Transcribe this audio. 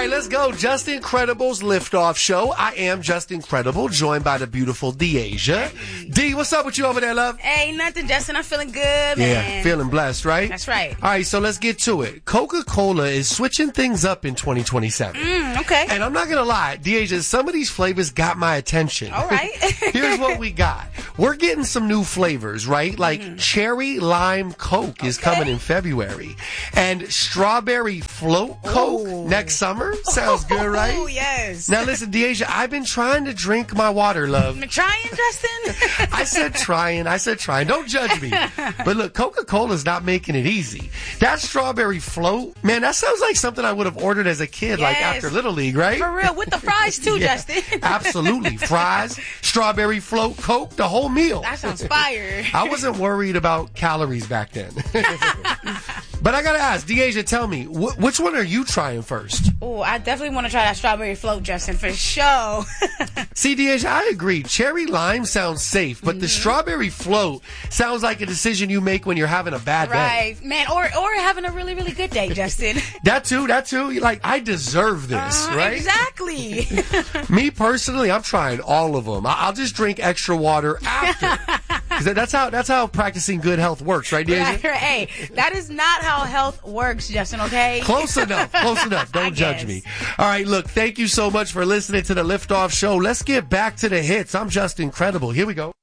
right, let's go. Just Incredible's Liftoff Show. I am Just Incredible, joined by the beautiful De'Asia. D, what's up with you over there, love? Hey, nothing, Justin. I'm feeling good, man. Yeah, feeling blessed, right? That's right. All right, so let's get to it. Coca-Cola is switching things up in 2027. Okay. And I'm not going to lie, De'Asia, some of these flavors got my attention. All right. Here's what we got. We're getting some new flavors, right? Like cherry lime Coke is coming in February. And strawberry float Coke next summer. Sounds good, right? Oh, yes. Now listen, De'Asia, I've been trying to drink my water, love. Trying, Justin? I said trying. Don't judge me. But look, Coca-Cola's not making it easy. That strawberry float, man, that sounds like something I would have ordered as a kid, like after Little League, right? For real, with the fries too, Justin. Absolutely. Fries, strawberry float, Coke, the whole meal. That sounds fire. I wasn't worried about calories back then. But I gotta ask, De'Asia, tell me, which one are you trying first? Oh, I definitely want to try that strawberry float, Justin, for sure. See, De'Asia, I agree. Cherry lime sounds safe, but the strawberry float sounds like a decision you make when you're having a bad day. Right, man, or having a really, really good day, Justin. That too. Like, I deserve this, right? Exactly. Me personally, I'm trying all of them. I'll just drink extra water after. That's how practicing good health works, right, De'Asia? Right. Hey, that is not how health works, Justin, okay? Close enough. Don't judge me. All right, look, thank you so much for listening to the Liftoff Show. Let's get back to the hits. I'm Just Incredible. Here we go.